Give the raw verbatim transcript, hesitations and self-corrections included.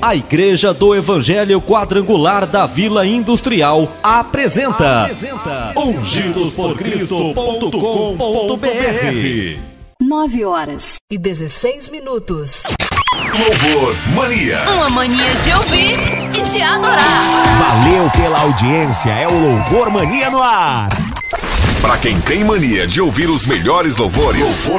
A Igreja do Evangelho Quadrangular da Vila Industrial apresenta, apresenta ungidos por cristo ponto com ponto b r. nove horas e dezesseis minutos. Louvor Mania. Uma mania de ouvir e de adorar. Valeu pela audiência, é o Louvor Mania no ar. Pra quem tem mania de ouvir os melhores louvores, Louvor